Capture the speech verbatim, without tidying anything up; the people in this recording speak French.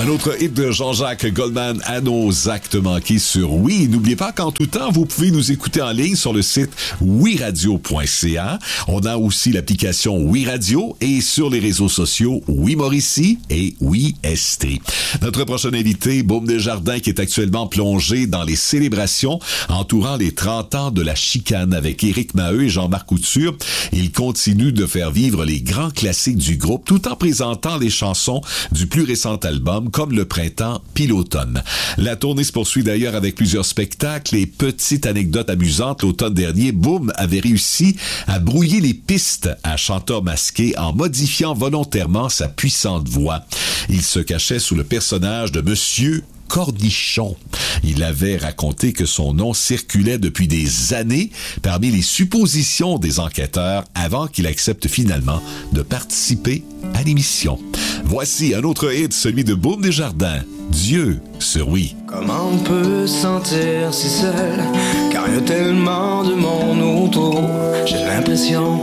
autre hit de Jean-Jacques Goldman, à nos actes manqués sur Oui. N'oubliez pas qu'en tout temps, vous pouvez nous écouter en ligne sur le site oui radio point c a. On a aussi l'application Oui Radio et sur les réseaux sociaux Oui Mauricie et Oui S T. Notre prochain invité, Beaume Desjardins, qui est actuellement plongé dans les célébrations entourant les trente ans de la chicane avec Éric Maheu et Jean-Marc Couture. Il continue de faire vivre les grands classiques du groupe tout en présentant les chansons du plus récent album comme Le Printemps puis L'Automne. La tournée se poursuit d'ailleurs avec plusieurs spectacles et petites anecdotes amusantes. L'automne dernier, Beaume avait réussi à brouiller les pistes à Chanteur masqué en modifiant volontairement sa puissante voix. Il se cachait sous le personnage de Monsieur Cornichon. Il avait raconté que son nom circulait depuis des années parmi les suppositions des enquêteurs avant qu'il accepte finalement de participer à l'émission. Voici un autre hit, celui de Beaume Desjardins, Dieu sur Oui. Comment on peut se sentir si seul, car il y a tellement de monde autour, j'ai l'impression